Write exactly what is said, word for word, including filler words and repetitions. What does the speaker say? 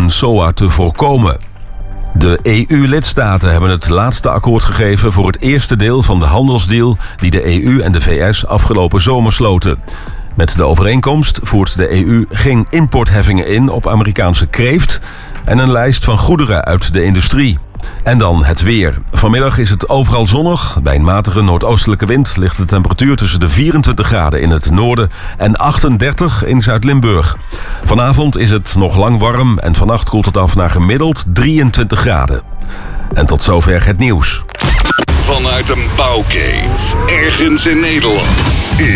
en S O A te voorkomen. De E U-lidstaten hebben het laatste akkoord gegeven voor het eerste deel van de handelsdeal die de E U en de V S afgelopen zomer sloten. Met de overeenkomst voert de E U geen importheffingen in op Amerikaanse kreeft en een lijst van goederen uit de industrie. En dan het weer. Vanmiddag is het overal zonnig. Bij een matige noordoostelijke wind ligt de temperatuur tussen de vierentwintig graden in het noorden en achtendertig in Zuid-Limburg. Vanavond is het nog lang warm en vannacht koelt het af naar gemiddeld drieëntwintig graden. En tot zover het nieuws. Vanuit een bouwkeet, ergens in Nederland,